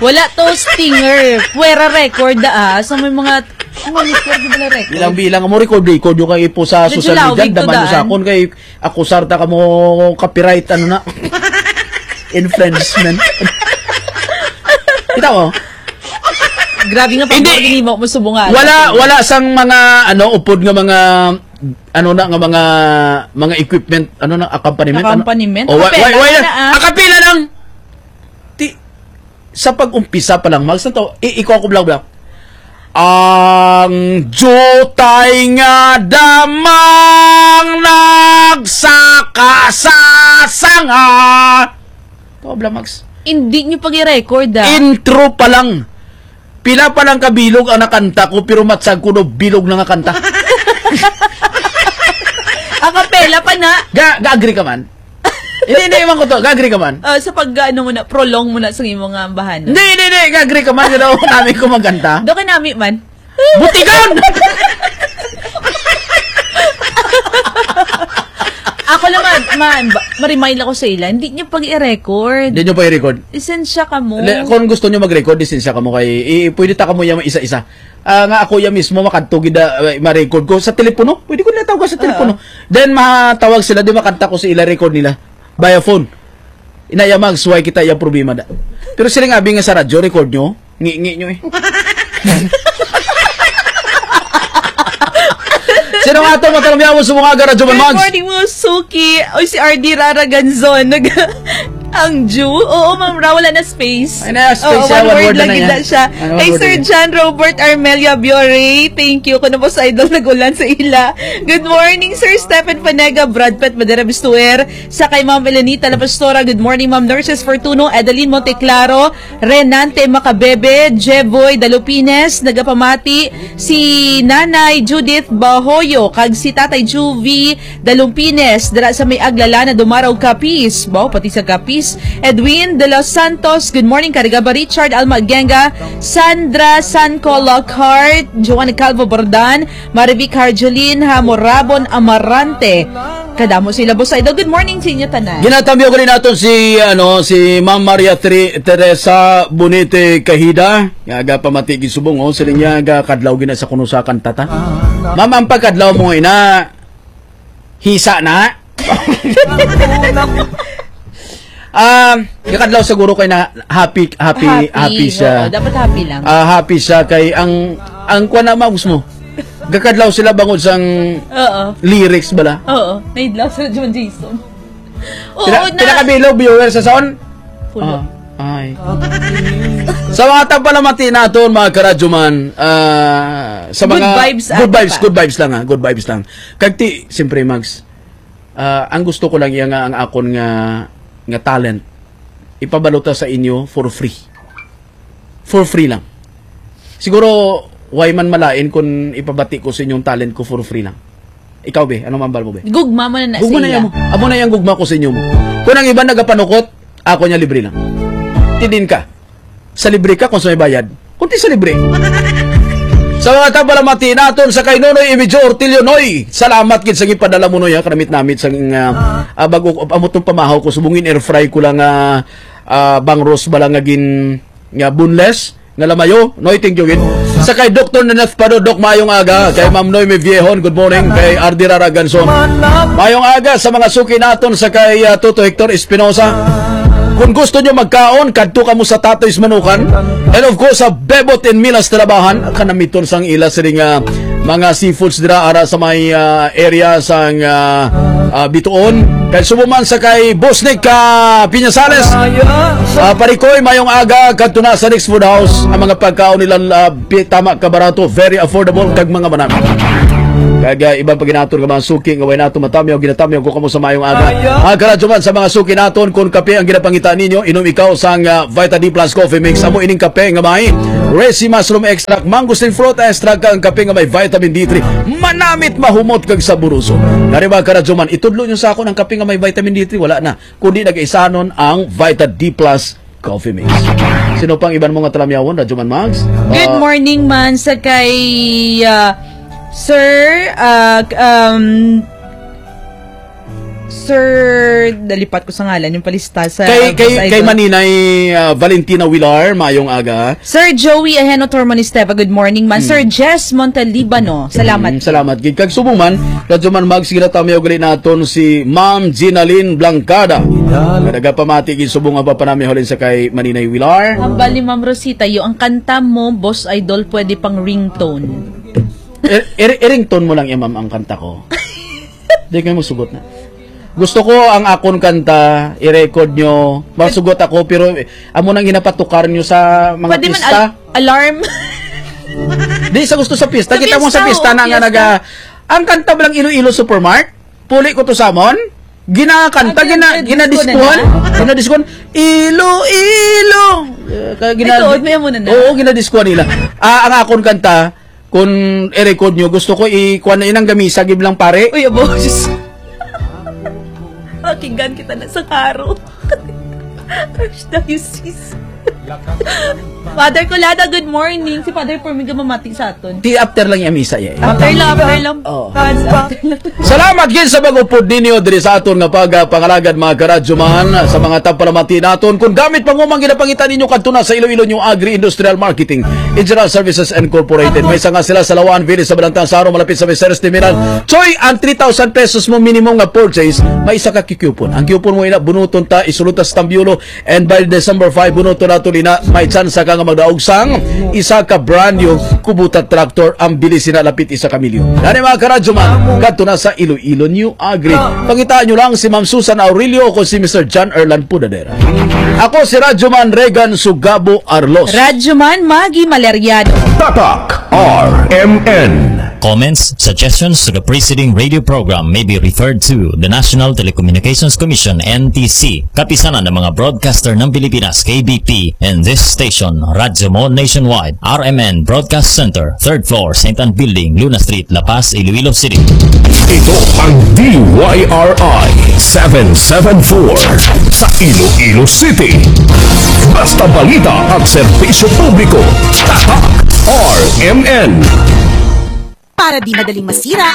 Wala to stinger. Puwera record sa may mga record na record. Bilang mo record yung kay po sa social media. Daman mo sa akon kay akusar ta ka mo copyright ano na. Infringement. Kita mo? Grabe nga pag hindi mo subungan. Wala sang mga upod nga mga mga equipment accompaniment. Akapila lang. Sa pag-umpisa pa lang mags na to, ikaw ko blang ang jutay nga damang nagsaka sa sanga. Ikaw blang mags. Hindi nyo pag i-record Intro pa lang. Pila pa lang kabilog ang nakanta ko, pero matsag ko no bilog na nakanta. Akapela pa na. Ga-agree ka man? Hindi man ko to. Ga-agree ka man? Sa muna, prolong mo na sa imong nga ambahan. Hindi. Ga-agree ka man. Gano'n namin ko maganta. Doon ka namin man. Butikan! Ako naman, ma-remind ako sa ila, hindi nyo pag i-record. Hindi nyo pa i-record? Lisensya ka mo. Kung gusto nyo mag-record, lisensya ka mo kay, pwede ta ka mo yung isa-isa. Nga ako yung mismo, makantugid ma-record ko sa telepono. Pwede ko natawag sa telepono. Then, matawag sila, di makanta ko sa ila record nila. Via phone. Inayamag, suway kita yung problema da. Pero sila nga, nga sa radyo, record nyo, ngi nyo eh. Sino nga ito matalamya mo sa mga garadyo man, Mags? Good morning mo, Suki. Oy, si RD Raraganzon. Ang Jew? Oo, ma'am Ra, wala na space. Ay na, space siya. One word lang gila siya. Hey, Sir John Robert Armelia Biore. Thank you. Kuno po sa idol nagulan sa ila. Good morning, Sir Stephen Panega, Brad Pitt, Madera Bistuer. Sa kay Ma'am Elenita La Pastora. Good morning, Ma'am Nurses Fortuno, Adeline Monteclaro, Renante Macabebe, Jeboy Dalupines, nagapamati, si Nanay Judith Bahoyo, kag si Tatay Juvie Dalumpines, dala sa may aglala na dumaraw kapis. Bao, pati sa kapis. Edwin de los Santos, good morning. Karigaba Richard Alma Genga, Sandra Sanco Lockhart, Joanne Calvo Bordan, Marivic Harjolin Hamorabon Amarante. Kadamo sila boss idol. Good morning sa inyo tanan. Ginatambyo ko rin natin si Ma'am Maria Teresa Bonete Kahida. Yaga pamati gisubong sila niya aga kadlaw gina sa kuno sa kantata. Ma'am, ang pagkadlaw mo ina hisa na. Kakadlaw siguro kay na happy siya. Dapat happy lang. Happy siya kay ang kuan na maus mo. Gakadlaw sila bangod sang lyrics bala. Oo, naidlaw sila John Jason. Oo, pinakabilog viewers sa sound. Pulo. Ay. Sa mga tapalamati naton mga karadyoman, sa mga good vibes lang good vibes lang. Kagti siyempre Mags, ang gusto ko lang yang ang akon nga talent ipabalota sa inyo for free lang. Siguro why man malain kung ipabati ko sa inyong talent ko for free lang. Ikaw be, ano mambal mo be? Gugma mo na gugma sa iya. Amo na yung gugma ko sa inyo mo. Kung ang iba nagapanukot, ako niya libre lang. Tidin ka. Sa libre ka kung sa may bayad. Kunti sa libre. Sa mga tapalamati naton sa kay Nonoy Emilio Ortilio Noy. Salamat gid sa gipadala mo noy kanamit namit sa bago amotong pamahaw ko subungin air fry ko lang bang roast bala nga gin nga boneless nga lamayo noy thank you gid. Sa kay Dr. Naneth Pado Doc mayong aga kay Ma'am Noy Meviehon good morning kay RD Raraganson. Mayong aga sa mga suki naton sa kay Toto Hector Espinosa. Kung gusto nyo magkaon, kadto ka mo sa Tatoy's Manukan. And of course, sa Bebot and Milas Trabahan, kanamiton sang ila sa mga seafoods dira ara sa may area sang Bituon. Kay subuman sa kay Bosnik Piñasales. Parikoy, mayong aga, kadto na sa Next Food House. Ang mga pagkaon nila tama kabarato, very affordable, kag mga banana. Kaya ibang paginaton ka mga suki nga way nato matamyaw ginatamyaw ko kamo sa mayong aga. Karadyo man sa mga suki naton kung kape ang ginapangita ninyo inom ikaw sang Vita D Plus Coffee Mix amo ining kape nga may Resi Mushroom Extract Mangosteen Fruit Extract ang kape nga may vitamin D3 manamit mahumot kag saburuso. Nariba karadyo man itudlo nyo sa akon ang kape nga may vitamin D3 wala na kundi nag-isanon ang Vita D Plus Coffee Mix. Sino pang iban mo nga talamyawon Radyo man Mags? Good morning man sa kay Sir, dalipat ko sa ngalan yung palista sa Kay Maninay Valentina Villar, mayong aga. Sir Joey Aheno Tormonisteva, good morning man. Sir Jess Montalibano, salamat. Salamat. Kag subong man, radyo man sige na tami ugali naton si Ma'am Ginaline Blancada. Kadaga pamati gid subong nga pa nami holin sa kay Maninay Villar. Hambal ni Ma'am Rosita, yung ang kanta mo, Boss Idol, pwede pang ringtone. Ringtone mo lang ma'am ang kanta ko. Di kayo masugot na. Gusto ko ang akon kanta, i-record nyo, masugot ako, pero amo nang ginapatukar nyo sa mga pwede pista. Man alarm. Di sa gusto sa pista. Kita mo sa pista na nga ang kanta ba lang Iloilo Supermart? Puli ko to samon? Ginakanta, ginadiskuhan. Iloilo. Ito, may muna na. Oo, ginadiskuhan nila. Ang akon kanta, kung i-record nyo, gusto ko ikuha na inang gamisa, giblang pare. Uy, abo, Diyos. Pakinggan kita na sa karo. Crush na you, sis. Father Colada, good morning. Si Father Formiga mamati sa aton. Di after lang yung misa After lang. Oh. Salamat gid sa bagupod ninyo diri sa aton nga pangalagad mga karadyo man sa mga tampalamati naton. Kung gamit pangumang ginapangitan ninyo kadto na sa Iloilo New Agri-Industrial Marketing General Services Incorporated. May sanga sila sa Lawan Village sa Balantang Saro malapit sa Viceres Terminal. Choy, ang 3,000 pesos mo minimum nga purchase, may isa ka kikupon. Ang coupon mo ina bunuton ta isulutas Tambiolo, and by December 5 bunuton nato na may chance ka nga magdaog sang isa ka brand new kubutat tractor ang bilis na lapit isa ka milyon. Yan mga karadyo man, kadto na sa Iloilo New Agri. Pangitaan nyo lang si Ma'am Susan Aurelio o si Mr. John Erlan Pudadera. Ako si Radyoman Regan Sugabo Arlos. Radyoman Magi Maleriano. Tatak RMN. Comments, suggestions to the preceding radio program may be referred to the National Telecommunications Commission, NTC, kapisanan ng mga broadcaster ng Pilipinas, KBP, and this station, Radyo Mo Nationwide, RMN Broadcast Center, 3rd floor, St. Anne Building, Luna Street, La Paz, Iloilo City. Ito ang DYRI 774 sa Iloilo City. Basta balita at serbisyo publiko. Tatak RMN. Para di madaling masira